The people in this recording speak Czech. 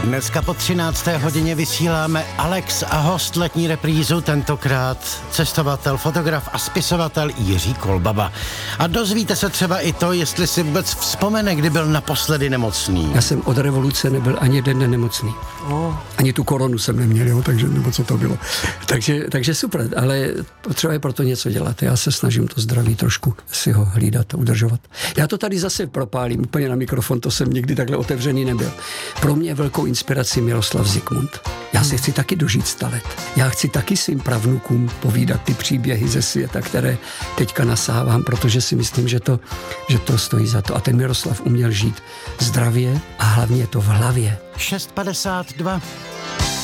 Dneska po 13. hodině vysíláme Alex a host letní reprízu, tentokrát cestovatel, fotograf a spisovatel Jiří Kolbaba. A dozvíte se třeba i to, jestli si vůbec vzpomene, kdy byl naposledy nemocný. Já jsem od revoluce nebyl ani jeden nemocný. Ani tu koronu jsem neměl, jo, takže nebo co to bylo. Takže super, ale potřeba je pro to něco dělat. Já se snažím to zdraví trošku si ho hlídat a udržovat. Já to tady zase propálím úplně na mikrofon, to jsem nikdy takhle otevřený nebyl. Pro mě velkou inspirací Miroslav Zikmund. Já si chci taky dožít 100 let. Já chci taky svým pravnukům povídat ty příběhy ze světa, které teďka nasávám, protože si myslím, že to stojí za to. A ten Miroslav uměl žít zdravě a hlavně to v hlavě. 6:52.